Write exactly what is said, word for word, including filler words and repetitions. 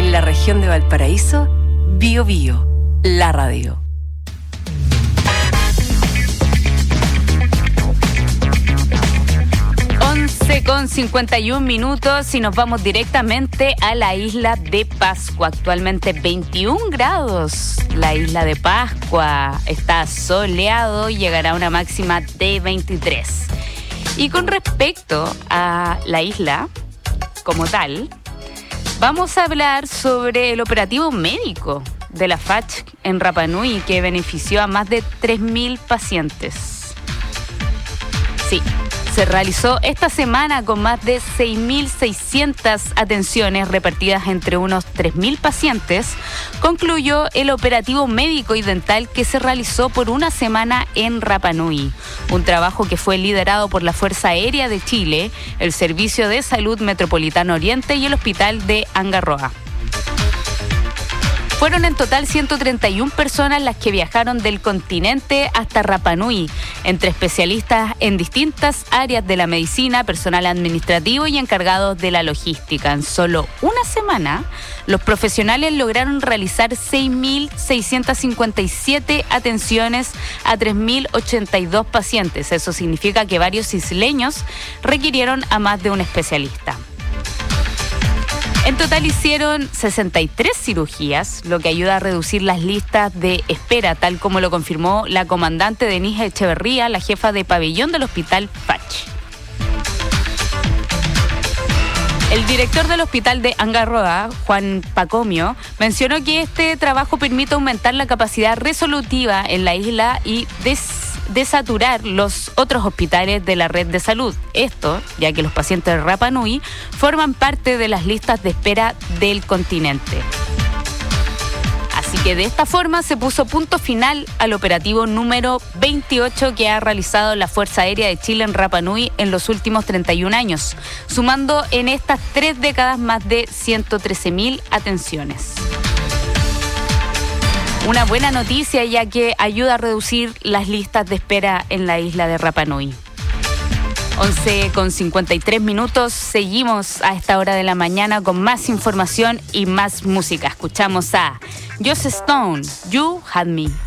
En la región de Valparaíso, Bio Bio, la radio. once con cincuenta y un minutos y nos vamos directamente a la isla de Pascua. Actualmente veintiún grados. La isla de Pascua está soleado y llegará a una máxima de veintitrés. Y con respecto a la isla como tal, vamos a hablar sobre el operativo médico de la F A C en Rapa Nui, que benefició a más de tres mil pacientes. Sí, se realizó esta semana con más de seis mil seiscientas atenciones repartidas entre unos tres mil pacientes. Concluyó el operativo médico y dental que se realizó por una semana en Rapa Nui. Un trabajo que fue liderado por la Fuerza Aérea de Chile, el Servicio de Salud Metropolitano Oriente y el Hospital de Angarroa. Fueron en total ciento treinta y una personas las que viajaron del continente hasta Rapa Nui, entre especialistas en distintas áreas de la medicina, personal administrativo y encargados de la logística. En solo una semana, los profesionales lograron realizar seis mil seiscientas cincuenta y siete atenciones a tres mil ochenta y dos pacientes. Eso significa que varios isleños requirieron a más de un especialista. En total hicieron sesenta y tres cirugías, lo que ayuda a reducir las listas de espera, tal como lo confirmó la comandante Denise Echeverría, la jefa de pabellón del Hospital F A C. El director del Hospital de Angarroa, Juan Pacomio, mencionó que este trabajo permite aumentar la capacidad resolutiva en la isla y des desaturar los otros hospitales de la red de salud. Esto, ya que los pacientes de Rapa Nui forman parte de las listas de espera del continente. Así que de esta forma se puso punto final al operativo número veintiocho que ha realizado la Fuerza Aérea de Chile en Rapa Nui en los últimos treinta y un años, sumando en estas tres décadas más de ciento trece mil atenciones. Una buena noticia, ya que ayuda a reducir las listas de espera en la isla de Rapa Nui. once con cincuenta y tres minutos, seguimos a esta hora de la mañana con más información y más música. Escuchamos a Joss Stone, You Had Me.